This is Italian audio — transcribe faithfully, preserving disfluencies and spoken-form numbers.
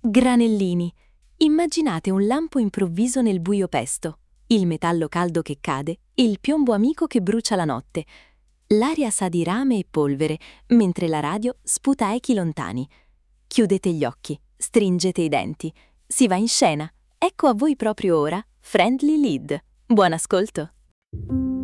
Granellini. Immaginate un lampo improvviso nel buio pesto, il metallo caldo che cade e il piombo amico che brucia la notte. L'aria sa di rame e polvere, mentre la radio sputa echi lontani. Chiudete gli occhi, stringete i denti. Si va in scena. Ecco a voi proprio ora Friendly Lead. Buon ascolto!